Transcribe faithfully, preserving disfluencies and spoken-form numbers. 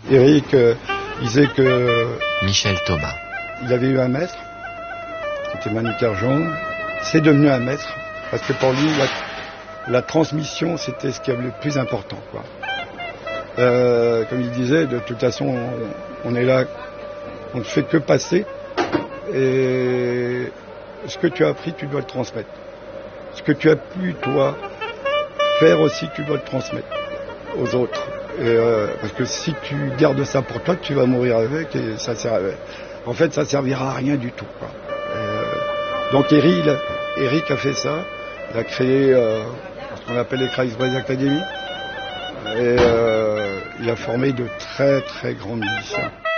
Eric euh, disait que Michel Thomas. Il avait eu un maître, qui était Manu Carjon. C'est devenu un maître, parce que pour lui, la, la transmission, c'était ce qui est le plus important, quoi. Euh, comme il disait, de toute façon, on, on est là, on ne fait que passer. Et ce que tu as appris, tu dois le transmettre. Ce que tu as pu, toi, faire aussi, tu dois le transmettre aux autres. Et euh, parce que si tu gardes ça pour toi, tu vas mourir avec et ça sert, en fait, ça servira à rien du tout, quoi. Euh, donc Eric, Eric a fait ça. Il a créé euh, ce qu'on appelle les Kreisbreise Academy. Et euh, il a formé de très très grands musiciens.